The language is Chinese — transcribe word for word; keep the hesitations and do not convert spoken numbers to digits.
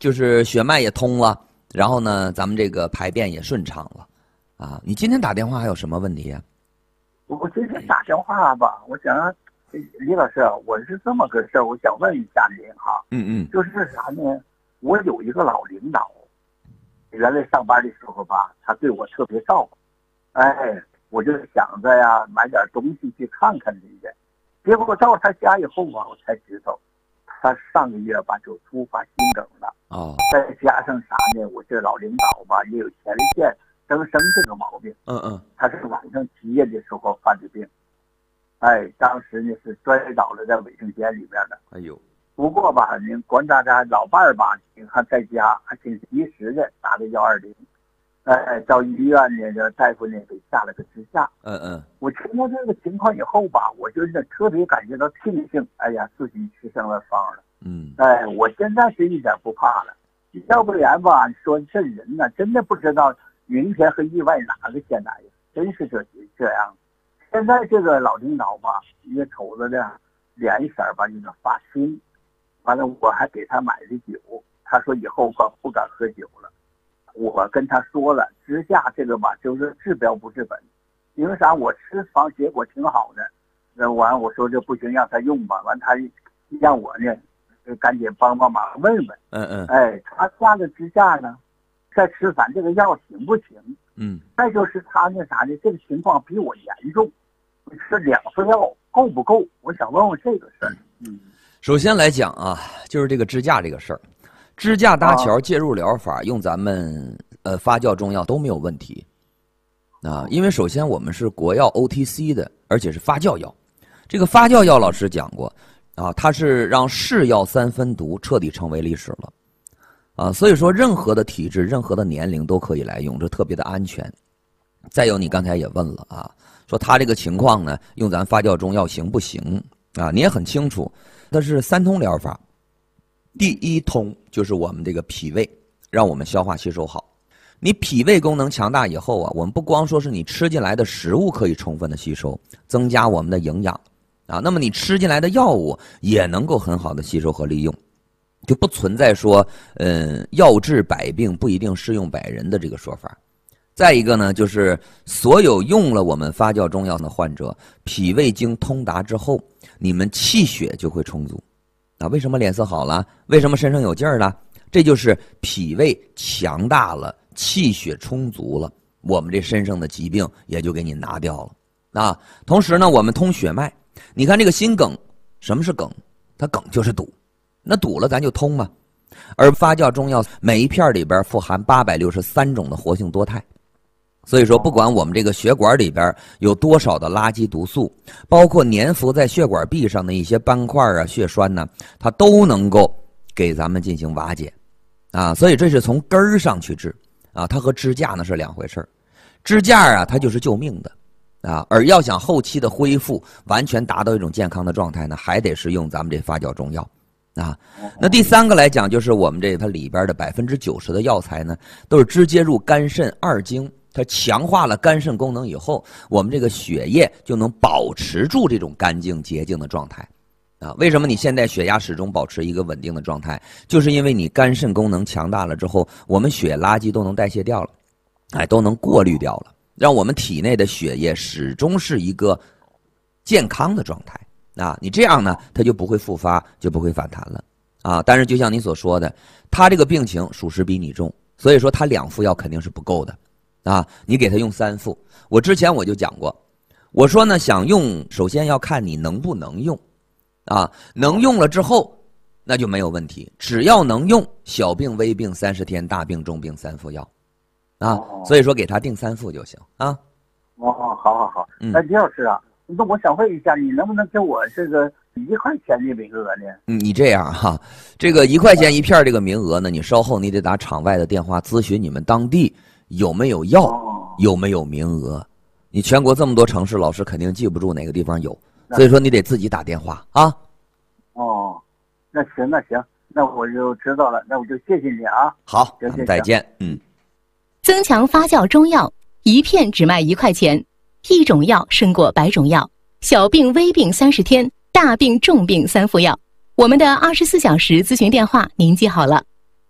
就是血脉也通了，然后呢，咱们这个排便也顺畅了，啊，你今天打电话还有什么问题呀、 啊？我今天打电话吧，我想，李老师，我是这么个事儿，我想问一下您哈。 嗯嗯。 就是啥呢？我有一个老领导，原来上班的时候吧，他对我特别照顾，哎，我就想着呀，买点东西去看看人家。结果到他家以后吧，我才知道，他上个月吧就突发心梗了。 哦。 再加上啥呢？我这老领导吧也有前列腺增生这个毛病。 嗯嗯。他是晚上起夜的时候犯的病。哎，当时呢是摔倒了在卫生间里面的。 哎呦。 不过吧，您管大家老伴儿吧，你看在家还挺及时的打的幺二零。哎，到医院呢，这大夫呢给下了个支架。 嗯嗯。 我听到这个情况以后吧，我就是特别感觉到庆幸，哎呀，自己吃上了方了。 嗯。哎， 我现在是一点不怕了。要不然吧，说这人呢，真的不知道明天和意外哪个先来呀，真是这这样。现在这个老领导吧，也瞅着的脸色吧有点发青。完了，我还给他买的酒，他说以后吧不敢喝酒了。我跟他说了，支架这个吧就是治标不治本，因为啥？我吃方结果挺好的，那完我说这不行，让他用吧。完他让我呢赶紧帮帮忙问问。 嗯嗯。 哎，他下的支架呢，再吃咱这个药行不行？ 嗯。 再就是他那啥的，这个情况比我严重，吃两副药够不够？我想问问这个事儿。嗯。 首先来讲啊，就是这个支架这个事儿，支架搭桥介入疗法用咱们呃发酵中药都没有问题啊，因为首先我们是国药 O T C 的，而且是发酵药。这个发酵药老师讲过啊，它是让是药三分毒彻底成为历史了啊，所以说任何的体质、任何的年龄都可以来用，这特别的安全。再有，你刚才也问了啊，说他这个情况呢，用咱发酵中药行不行啊？你也很清楚。它是三通疗法，第一通就是我们这个脾胃，让我们消化吸收好。你脾胃功能强大以后啊，我们不光说是你吃进来的食物可以充分的吸收，增加我们的营养啊，那么你吃进来的药物也能够很好的吸收和利用，就不存在说，嗯，药治百病不一定适用百人的这个说法。再一个呢，就是所有用了我们发酵中药的患者，脾胃经通达之后，你们气血就会充足。啊，为什么脸色好了？为什么身上有劲儿了？这就是脾胃强大了，气血充足了，我们这身上的疾病也就给你拿掉了。啊，同时呢，我们通血脉。你看这个心梗，什么是梗？它梗就是堵，那堵了咱就通嘛。而发酵中药每一片里边富含八百六十三种的活性多肽。所以说，不管我们这个血管里边有多少的垃圾毒素，包括粘附在血管壁上的一些斑块啊、血栓呢，它都能够给咱们进行瓦解，啊，所以这是从根儿上去治，啊，它和支架呢是两回事儿。支架啊，它就是救命的，啊，而要想后期的恢复，完全达到一种健康的状态呢，还得是用咱们这发酵中药，啊，那第三个来讲，就是我们这它里边的百分之九十的药材呢，都是直接入肝肾二经。它强化了肝肾功能以后，我们这个血液就能保持住这种干净洁净的状态，啊，为什么你现在血压始终保持一个稳定的状态？就是因为你肝肾功能强大了之后，我们血垃圾都能代谢掉了，哎，都能过滤掉了，让我们体内的血液始终是一个健康的状态。啊，你这样呢，它就不会复发，就不会反弹了，啊。但是就像你所说的，他这个病情属实比你重，所以说他两副药肯定是不够的。啊，你给他用三副，我之前我就讲过，我说呢，想用首先要看你能不能用，啊，能用了之后，那就没有问题，只要能用，小病微病三十天，大病重病三副药，啊，所以说给他定三副就行啊。 哦，好好好，那李老师啊，那我想问一下，你能不能给我这个一块钱的名额呢？ 嗯，你这样哈，这个一块钱一片这个名额呢，你稍后你得打场外的电话咨询你们当地。有没有药？有没有名额？你全国这么多城市，老师肯定记不住哪个地方有，所以说你得自己打电话啊。 哦，那行那行，那我就知道了，那我就谢谢你啊。 好，咱们再见。嗯。 增强发酵中药，一片只卖一块钱，一种药胜过百种药。小病微病三十天，大病重病三副药。我们的二十四小时咨询电话您记好了。